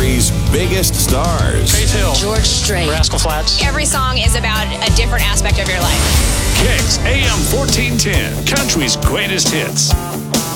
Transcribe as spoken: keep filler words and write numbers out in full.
country's biggest stars. Faith Hill, George Strait, Rascal Flatts. Every song is about a different aspect of your life. Kicks A M fourteen ten, country's greatest hits.